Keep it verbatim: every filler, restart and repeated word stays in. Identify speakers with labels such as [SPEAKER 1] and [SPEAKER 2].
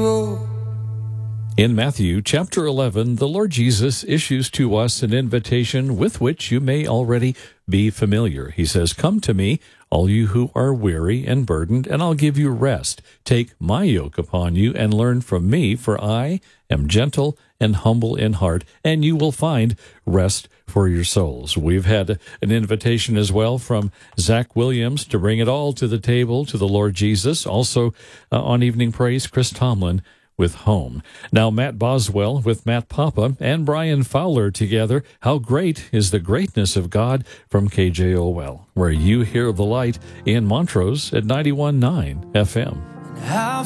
[SPEAKER 1] hero.
[SPEAKER 2] In Matthew chapter eleven, the Lord Jesus issues to us an invitation with which you may already be familiar. He says, "Come to me, all you who are weary and burdened, and I'll give you rest. Take my yoke upon you and learn from me, for I am gentle and humble in heart, and you will find rest for your souls." We've had an invitation as well from Zach Williams to bring it all to the table to the Lord Jesus. Also uh, on Evening Praise, Chris Tomlin with Home. Now, Matt Boswell with Matt Papa and Brian Fowler together. How great is the greatness of God from K J O L, where you hear the light in Montrose at ninety-one point nine F M.
[SPEAKER 1] How